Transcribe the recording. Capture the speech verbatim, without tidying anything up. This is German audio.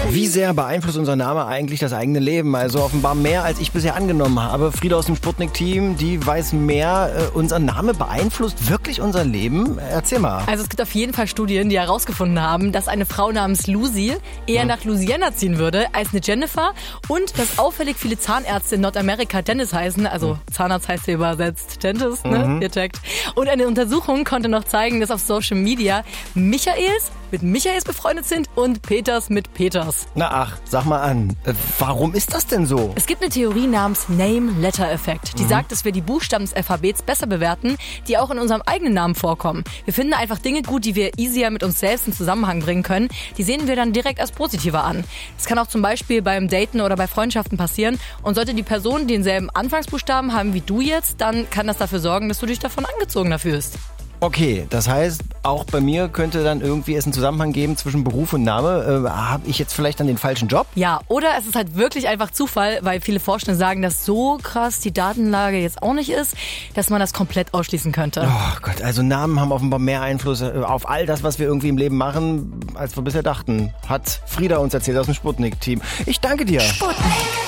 Wie sehr beeinflusst unser Name eigentlich das eigene Leben? Also offenbar mehr, als ich bisher angenommen habe. Frieda aus dem Sputnik-Team, die weiß mehr. Äh, unser Name beeinflusst wirklich unser Leben? Erzähl mal. Also es gibt auf jeden Fall Studien, die herausgefunden haben, dass eine Frau namens Lucy eher hm. nach Louisiana ziehen würde als eine Jennifer und dass auffällig viele Zahnärzte in Nordamerika Dennis heißen. Also hm. Zahnarzt heißt hier übersetzt Dentist, ne? Mhm. Ihr checkt. Und eine Untersuchung konnte noch zeigen, dass auf Social Media Michaels mit Michaels befreundet sind und Peters mit Peters. Na ach, sag mal an, äh, warum ist das denn so? Es gibt eine Theorie namens Name-Letter-Effekt, die mhm. sagt, dass wir die Buchstaben des Alphabets besser bewerten, die auch in unserem eigenen Namen vorkommen. Wir finden einfach Dinge gut, die wir easier mit uns selbst in Zusammenhang bringen können. Die sehen wir dann direkt als positiver an. Das kann auch zum Beispiel beim Daten oder bei Freundschaften passieren. Und sollte die Person denselben Anfangsbuchstaben haben wie du jetzt, dann kann das dafür sorgen, dass du dich davon angezogener fühlst. Okay, das heißt, auch bei mir könnte dann irgendwie es einen Zusammenhang geben zwischen Beruf und Name. Äh, habe ich jetzt vielleicht dann den falschen Job? Ja, oder es ist halt wirklich einfach Zufall, weil viele Forscher sagen, dass so krass die Datenlage jetzt auch nicht ist, dass man das komplett ausschließen könnte. Oh Gott, also Namen haben offenbar mehr Einfluss auf all das, was wir irgendwie im Leben machen, als wir bisher dachten. Hat Frieda uns erzählt aus dem Sputnik-Team. Ich danke dir. Sputnik.